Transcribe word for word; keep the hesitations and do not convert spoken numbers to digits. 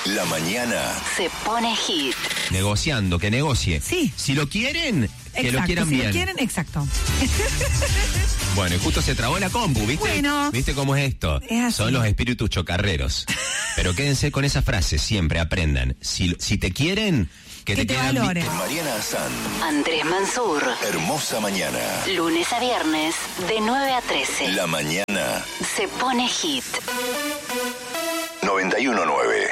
La mañana se pone hit. Negociando, que negocie. Sí. Si lo quieren, que Exacto, lo quieran si bien. lo quieren, exacto. Bueno, y justo se trabó la compu, ¿viste? Bueno. ¿Viste cómo es esto? Es así. Son los espíritus chocarreros. Pero quédense con esa frase, siempre aprendan. Si, si te quieren, que, Que te, te quieran valoren. bien. Mariana Azán. Andrés Mansur. Hermosa mañana. Lunes a viernes, de nueve a trece. La mañana Se pone hit. noventa y uno nueve.